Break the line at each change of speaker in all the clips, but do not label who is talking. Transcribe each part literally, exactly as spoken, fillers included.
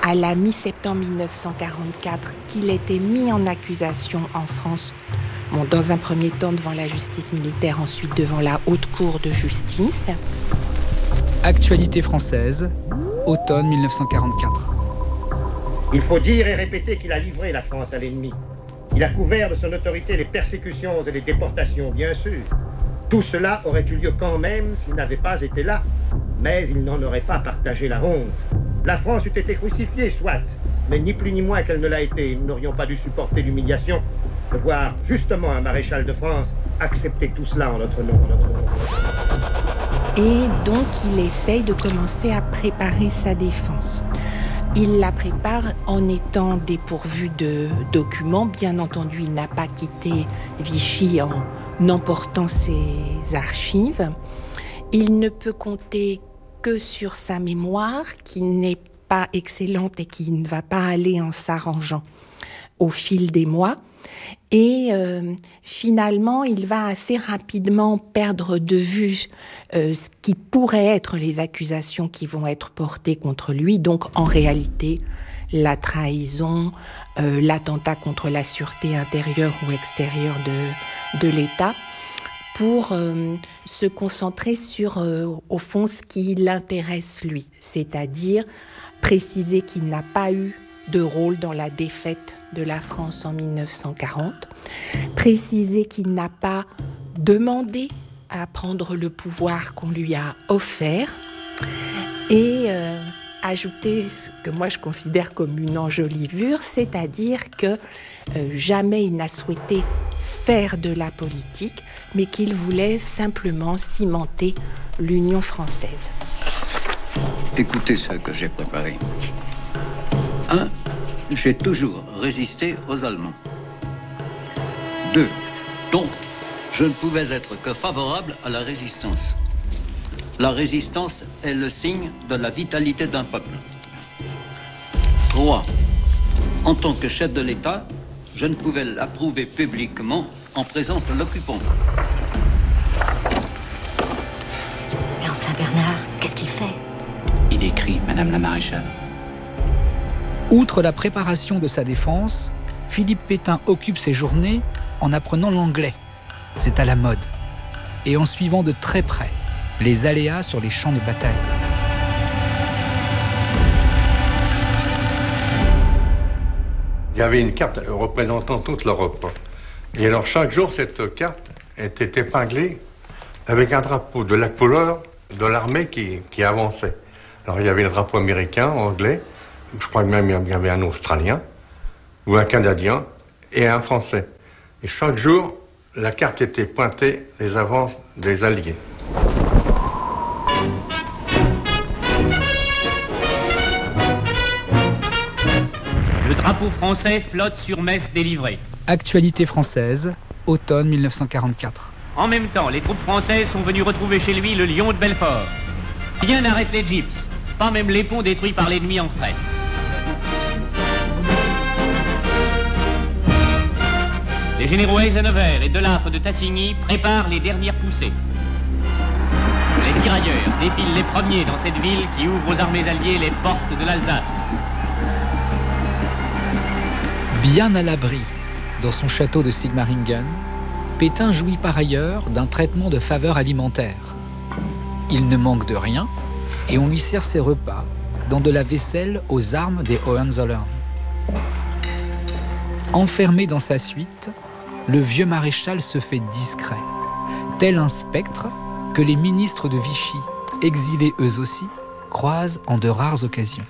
à la mi-septembre mille neuf cent quarante-quatre qu'il était mis en accusation en France. Bon, dans un premier temps devant la justice militaire, ensuite devant la haute cour de justice.
Actualité française, automne mille neuf cent quarante-quatre.
Il faut dire et répéter qu'il a livré la France à l'ennemi. Il a couvert de son autorité les persécutions et les déportations, bien sûr. Tout cela aurait eu lieu quand même s'il n'avait pas été là. Mais il n'en aurait pas partagé la honte. La France eût été crucifiée, soit, mais ni plus ni moins qu'elle ne l'a été. Nous n'aurions pas dû supporter l'humiliation de voir justement un maréchal de France accepter tout cela en notre nom. En notre nom.
Et donc, il essaye de commencer à préparer sa défense. Il la prépare en étant dépourvu de documents. Bien entendu, il n'a pas quitté Vichy en emportant ses archives. Il ne peut compter que sur sa mémoire, qui n'est pas excellente et qui ne va pas aller en s'arrangeant au fil des mois. Et euh, finalement, il va assez rapidement perdre de vue euh, ce qui pourrait être les accusations qui vont être portées contre lui. Donc, en réalité, la trahison, euh, l'attentat contre la sûreté intérieure ou extérieure de, de l'État, pour euh, se concentrer sur, euh, au fond, ce qui l'intéresse lui, c'est-à-dire préciser qu'il n'a pas eu de rôle dans la défaite de la France en mille neuf cent quarante, préciser qu'il n'a pas demandé à prendre le pouvoir qu'on lui a offert et euh, ajouter ce que moi je considère comme une enjolivure, c'est-à-dire que euh, jamais il n'a souhaité faire de la politique, mais qu'il voulait simplement cimenter l'Union française.
Écoutez ce que j'ai préparé. un. J'ai toujours résisté aux Allemands. deux. Donc, je ne pouvais être que favorable à la résistance. La résistance est le signe de la vitalité d'un peuple. trois. En tant que chef de l'État, je ne pouvais l'approuver publiquement en présence de l'occupant.
Mais enfin, Bernard, qu'est-ce qu'il fait?
Il écrit, Madame la Maréchale.
Outre la préparation de sa défense, Philippe Pétain occupe ses journées en apprenant l'anglais. C'est à la mode. Et en suivant de très près les aléas sur les champs de bataille.
Il y avait une carte représentant toute l'Europe. Et alors chaque jour, cette carte était épinglée avec un drapeau de la couleur de l'armée qui, qui avançait. Alors il y avait le drapeau américain, anglais, je crois même il y avait un Australien, ou un Canadien, et un Français. Et chaque jour, la carte était pointée les avances des Alliés.
Le drapeau français flotte sur Metz délivré.
Actualité française, automne mille neuf cent quarante-quatre.
En même temps, les troupes françaises sont venues retrouver chez lui le lion de Belfort. Rien n'arrête les gypses, pas même les ponts détruits par l'ennemi en fret. Les généraux Eisenhower et Delattre de Tassigny préparent les dernières poussées. Les tirailleurs défilent les premiers dans cette ville qui ouvre aux armées alliées les portes de l'Alsace.
Bien à l'abri, dans son château de Sigmaringen, Pétain jouit par ailleurs d'un traitement de faveur alimentaire. Il ne manque de rien et on lui sert ses repas dans de la vaisselle aux armes des Hohenzollern. Enfermé dans sa suite, le vieux maréchal se fait discret, tel un spectre que les ministres de Vichy, exilés eux aussi, croisent en de rares occasions.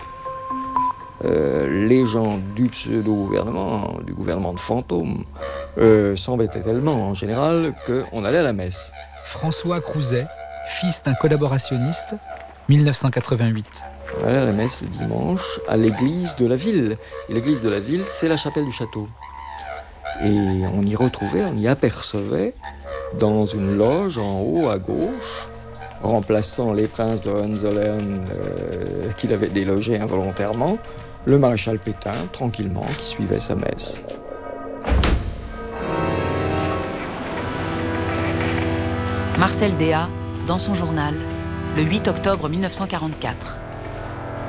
Euh, les gens du pseudo-gouvernement, du gouvernement de fantôme, euh, s'embêtaient tellement en général qu'on allait à la messe.
François Crouzet, fils d'un collaborationniste, mille neuf cent quatre-vingt-huit.
On allait à la messe le dimanche à l'église de la ville. Et l'église de la ville, c'est la chapelle du château. Et on y retrouvait, on y apercevait, dans une loge en haut à gauche, remplaçant les princes de Hohenzollern euh, qu'il avait délogés involontairement, le maréchal Pétain, tranquillement, qui suivait sa messe.
Marcel Déat, dans son journal, le huit octobre mille neuf cent quarante-quatre.